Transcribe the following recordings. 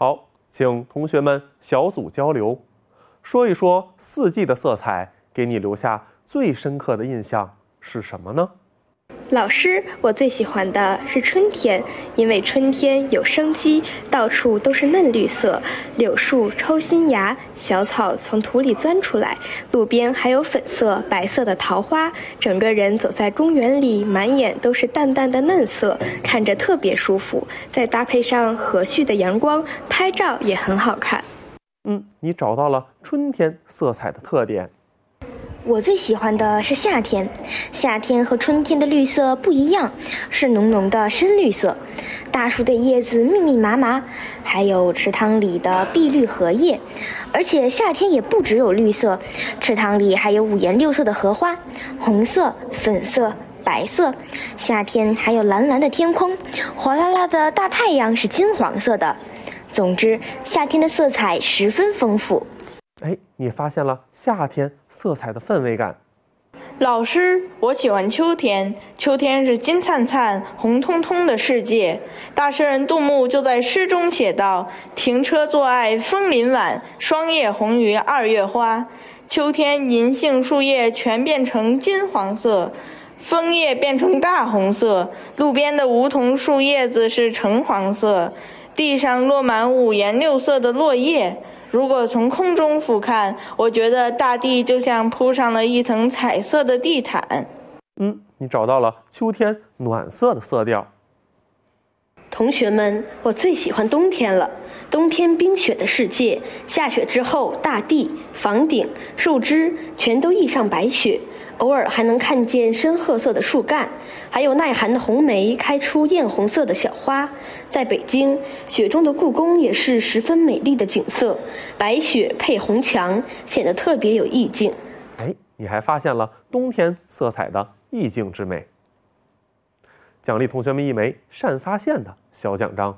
好，请同学们小组交流，说一说四季的色彩给你留下最深刻的印象是什么呢？ 老师，我最喜欢的是春天，因为春天有生机，到处都是嫩绿色，柳树抽新芽，小草从土里钻出来，路边还有粉色、白色的桃花，整个人走在公园里，满眼都是淡淡的嫩色，看着特别舒服。再搭配上和煦的阳光，拍照也很好看。 你找到了春天色彩的特点。 我最喜欢的是夏天，夏天和春天的绿色不一样，是浓浓的深绿色，大树的叶子密密麻麻，还有池塘里的碧绿荷叶，而且夏天也不只有绿色，池塘里还有五颜六色的荷花，红色、粉色、白色，夏天还有蓝蓝的天空，火辣辣的大太阳是金黄色的。总之，夏天的色彩十分丰富。 你发现了夏天色彩的氛围感。 老师，我喜欢秋天，秋天是金灿灿、红彤彤的世界。大诗人杜牧就在诗中写道：停车坐爱枫林晚，霜叶红于二月花。秋天银杏树叶全变成金黄色，枫叶变成大红色，路边的梧桐树叶子是橙黄色，地上落满五颜六色的落叶。如果从空中俯瞰，我觉得大地就像铺上了一层彩色的地毯。 你找到了秋天暖色的色调。 同学们，我最喜欢冬天了。冬天冰雪的世界，下雪之后，大地、房顶、树枝全都溢上白雪，偶尔还能看见深褐色的树干，还有耐寒的红梅开出艳红色的小花。在北京，雪中的故宫也是十分美丽的景色，白雪配红墙，显得特别有意境。 你还发现了冬天色彩的意境之美。奖励同学们一枚善发现的小奖章。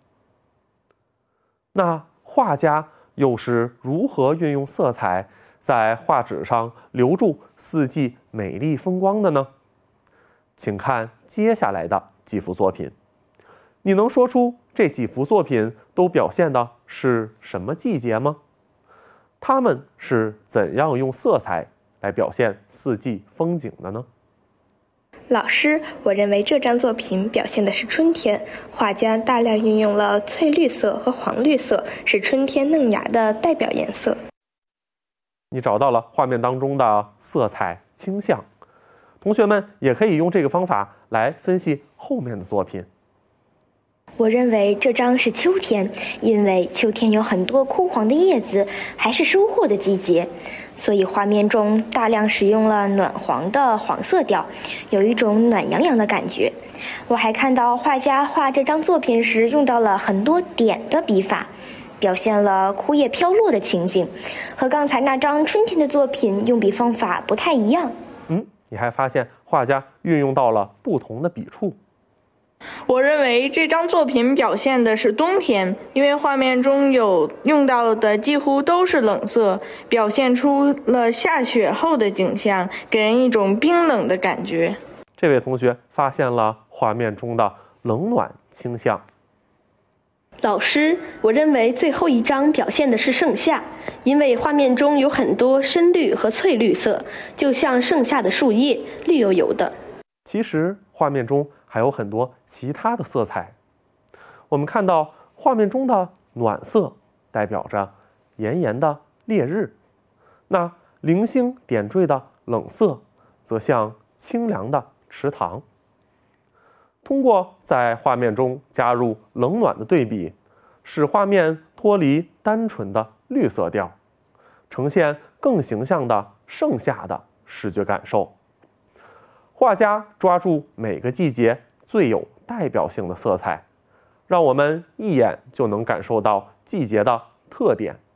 那画家又是如何运用色彩在画纸上留住四季美丽风光的呢？请看接下来的几幅作品，你能说出这几幅作品都表现的是什么季节吗？他们是怎样用色彩来表现四季风景的呢？ 老师，我认为这张作品表现的是春天，画家大量运用了翠绿色和黄绿色，是春天嫩芽的代表颜色。 你找到了画面当中的色彩倾向，同学们也可以用这个方法来分析后面的作品。 我认为这张是秋天，因为秋天有很多枯黄的叶子，还是收获的季节，所以画面中大量使用了暖黄的黄色调，有一种暖洋洋的感觉。我还看到画家画这张作品时用到了很多点的笔法，表现了枯叶飘落的情景，和刚才那张春天的作品用笔方法不太一样。 你还发现画家运用到了不同的笔触。 我认为这张作品表现的是冬天，因为画面中有用到的几乎都是冷色，表现出了下雪后的景象，给人一种冰冷的感觉。 这位同学发现了画面中的冷暖倾向。 老师，我认为最后一张表现的是盛夏，因为画面中有很多深绿和翠绿色，就像盛夏的树叶，绿油油的。 其实画面中还有很多其他的色彩。我们看到画面中的暖色代表着炎炎的烈日，那零星点缀的冷色则像清凉的池塘。通过在画面中加入冷暖的对比，使画面脱离单纯的绿色调，呈现更形象的盛夏的视觉感受。画家抓住每个季节最有代表性的色彩，让我们一眼就能感受到季节的特点